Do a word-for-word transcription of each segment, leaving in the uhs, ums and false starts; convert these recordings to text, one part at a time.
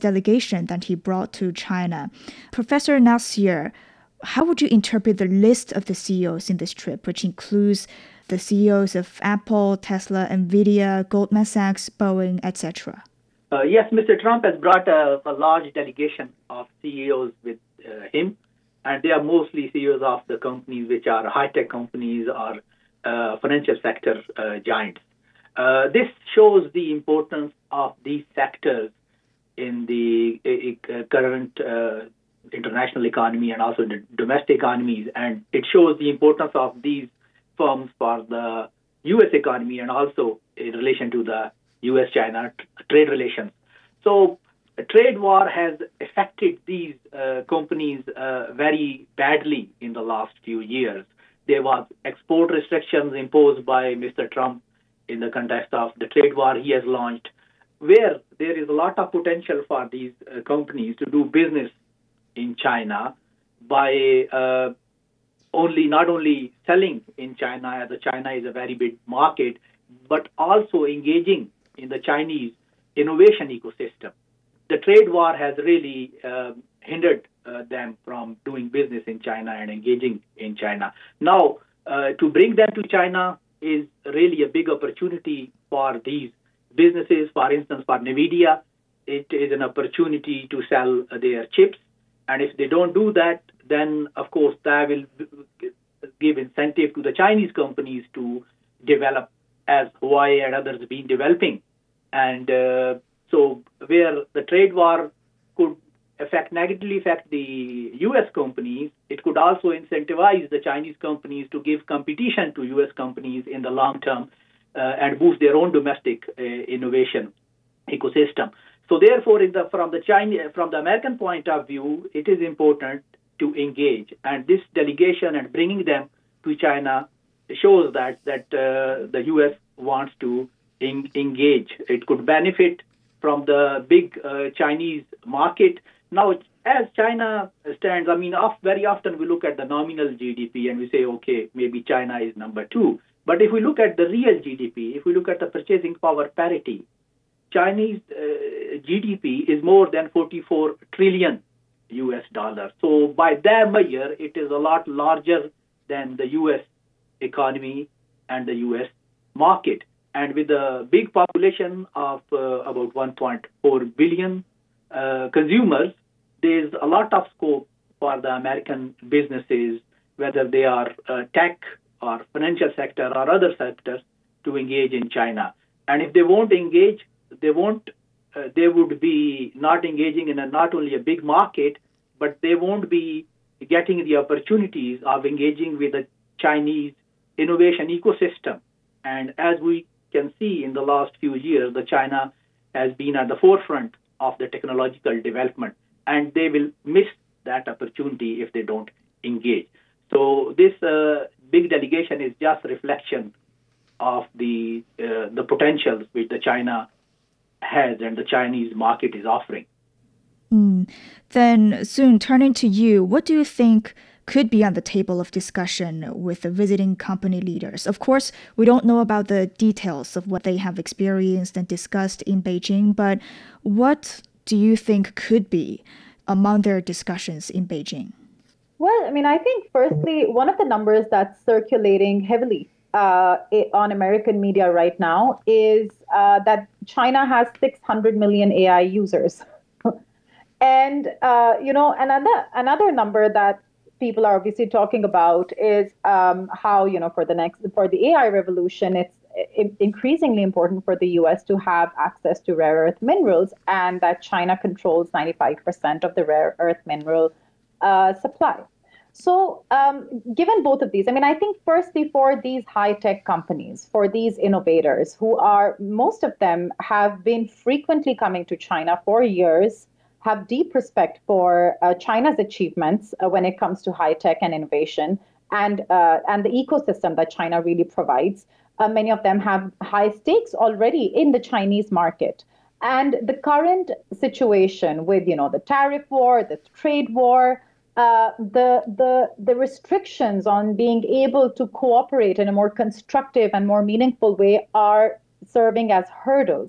delegation that he brought to China. Professor Nasir, how would you interpret the list of the C E Os in this trip, which includes the C E Os of Apple, Tesla, NVIDIA, Goldman Sachs, Boeing, et cetera? Uh, yes, Mister Trump has brought a, a large delegation of C E Os with uh, him, and they are mostly C E Os of the companies which are high-tech companies or uh, financial sector uh, giants. Uh, this shows the importance of these sectors in the uh, current uh, international economy and also the domestic economies, and it shows the importance of these firms for the U S economy and also in relation to the U S China t- trade relations. So a trade war has affected these uh, companies uh, very badly in the last few years. There was export restrictions imposed by Mister Trump in the context of the trade war he has launched, where there is a lot of potential for these uh, companies to do business in China by uh, only not only selling in China, as China is a very big market, but also engaging in the Chinese innovation ecosystem. The trade war has really uh, hindered uh, them from doing business in China and engaging in China. Now, uh, to bring them to China is really a big opportunity for these businesses. For instance, for NVIDIA, it is an opportunity to sell their chips. And if they don't do that, then, of course, that will give incentive to the Chinese companies to develop as Huawei and others have been developing. And uh, so where the trade war could affect negatively affect the U S companies, it could also incentivize the Chinese companies to give competition to U S companies in the long term uh, and boost their own domestic uh, innovation ecosystem. So therefore, in the, from the China, from the American point of view, it is important to engage. And this delegation and bringing them to China shows that that uh, the U S wants to in, engage. It could benefit from the big uh, Chinese market. Now, as China stands, I mean, off, very often we look at the nominal G D P and we say, okay, maybe China is number two. But if we look at the real G D P, if we look at the purchasing power parity, Chinese uh, G D P is more than forty-four trillion U S dollars. So by that measure, it is a lot larger than the U S economy and the U S market. And with a big population of uh, about one point four billion uh, consumers, there's a lot of scope for the American businesses, whether they are uh, tech or financial sector or other sectors, to engage in China. And if they won't engage, they won't. Uh, they would be not engaging in a not only a big market, but they won't be getting the opportunities of engaging with the Chinese innovation ecosystem. And as we can see in the last few years, the China has been at the forefront of the technological development, and they will miss that opportunity if they don't engage. So this uh, big delegation is just a reflection of the uh, the potentials which the China has and the Chinese market is offering. Mm. Then, Soon, turning to you, what do you think could be on the table of discussion with the visiting company leaders? Of course, we don't know about the details of what they have experienced and discussed in Beijing, but what do you think could be among their discussions in Beijing? Well, I mean, I think firstly, one of the numbers that's circulating heavily uh, on American media right now is uh, that China has six hundred million A I users. And, uh, you know, another another number that people are obviously talking about is um, how, you know, for the next, for the A I revolution, it's increasingly important for the U S to have access to rare earth minerals, and that China controls ninety-five percent of the rare earth mineral uh, supply. So um, given both of these, I mean, I think firstly for these high-tech companies, for these innovators who are, most of them have been frequently coming to China for years, have deep respect for uh, China's achievements uh, when it comes to high-tech and innovation, and, uh, and the ecosystem that China really provides. Uh, many of them have high stakes already in the Chinese market. And the current situation with, you know, the tariff war, the trade war, uh, the, the, the restrictions on being able to cooperate in a more constructive and more meaningful way are serving as hurdles.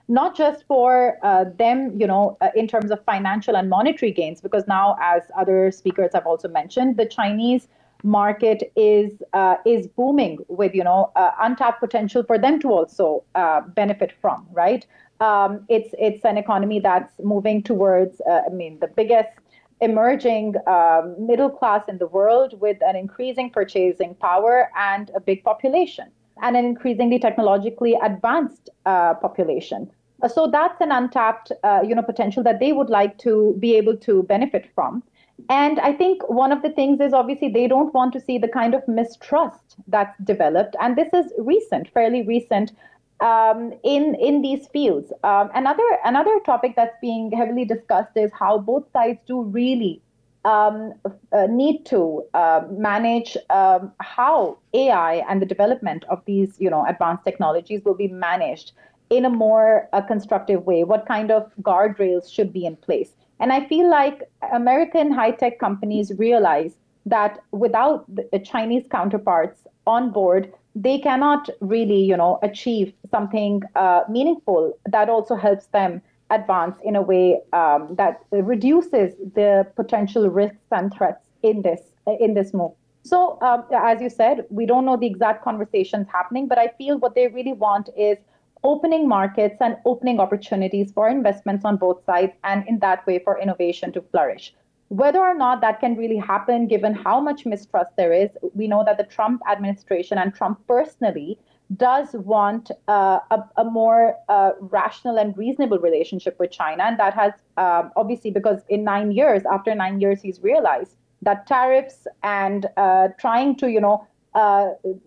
not just for uh, them, you know, uh, in terms of financial and monetary gains, because now, as other speakers have also mentioned, the Chinese market is uh, is booming with, you know, uh, untapped potential for them to also uh, benefit from, right? Um, it's it's an economy that's moving towards, uh, I mean, the biggest emerging um, middle class in the world with an increasing purchasing power and a big population and an increasingly technologically advanced uh, population. Uh, So that's an untapped, uh, you know, potential that they would like to be able to benefit from. And I think one of the things is obviously they don't want to see the kind of mistrust that's developed. And this is recent, fairly recent, um, in in these fields. Um, another another topic that's being heavily discussed is how both sides do really um, uh, need to uh, manage um, how A I and the development of these, you know, advanced technologies will be managed in a more uh, constructive way. What kind of guardrails should be in place? And I feel like American high-tech companies realize that without the Chinese counterparts on board, they cannot really, you know, achieve something uh, meaningful that also helps them advance in a way um, that reduces the potential risks and threats in this in this move. So, um, as you said, we don't know the exact conversations happening, but I feel what they really want is opening markets and opening opportunities for investments on both sides, and in that way for innovation to flourish. Whether or not that can really happen, given how much mistrust there is, we know that the Trump administration and Trump personally does want uh, a, a more uh, rational and reasonable relationship with China. And that has um, obviously, because in nine years, after nine years, he's realized that tariffs and uh, trying to, you know, uh,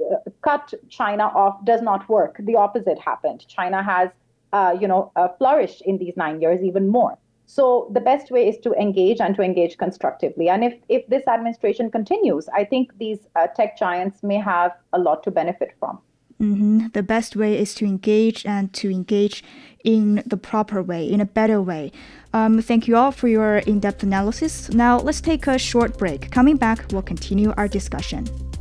cut China off does not work. The opposite happened. China has, uh, you know, uh, flourished in these nine years even more. So the best way is to engage and to engage constructively. And if, if this administration continues, I think these uh, tech giants may have a lot to benefit from. Mm-hmm. The best way is to engage and to engage in the proper way, in a better way. Um, thank you all for your in-depth analysis. Now let's take a short break. Coming back, we'll continue our discussion.